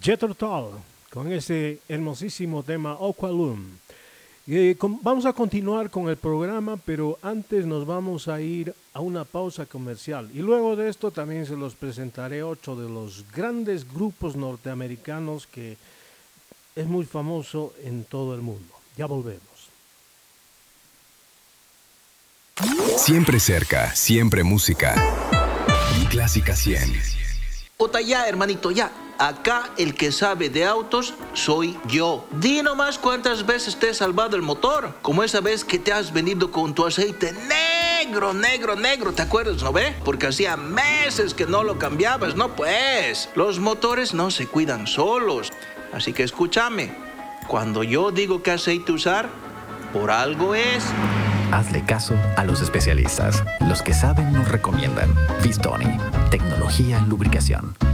Jethro Tull con ese hermosísimo tema Oqualum. Vamos a continuar con el programa, pero antes nos vamos a ir a una pausa comercial y luego de esto también se los presentaré otro de los grandes grupos norteamericanos que es muy famoso en todo el mundo. Ya volvemos. Siempre cerca, siempre música. Clásica 100. Ota ya, hermanito, ya. Acá el que sabe de autos soy yo. Di nomás cuántas veces te he salvado el motor. Como esa vez que te has venido con tu aceite negro, ¿te acuerdas, no ve? Porque hacía meses que no lo cambiabas, ¿no? Pues, los motores no se cuidan solos. Así que escúchame, cuando yo digo qué aceite usar, por algo es. Hazle caso a los especialistas. Los que saben nos recomiendan. Vistoni, tecnología en lubricación.